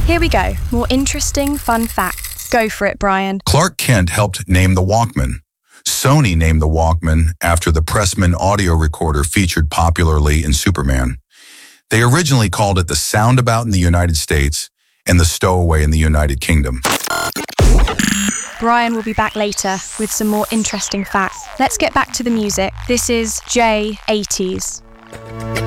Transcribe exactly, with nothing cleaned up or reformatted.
Here we go. More interesting, fun facts. Go for it, Brian. Clark Kent helped name the Walkman. Sony named the Walkman after the Pressman audio recorder featured popularly in Superman. They originally called it the Soundabout in the United States and the Stowaway in the United Kingdom. Brian will be back later with some more interesting facts. Let's get back to the music. This is J eighties.